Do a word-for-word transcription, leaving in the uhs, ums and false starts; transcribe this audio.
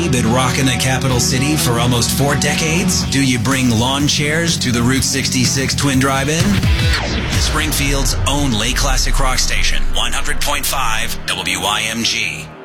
Been rocking the capital city for almost four decades? Do you bring lawn chairs to the Route sixty-six Twin Drive-In? Springfield's own late classic rock station, one hundred point five W I M G.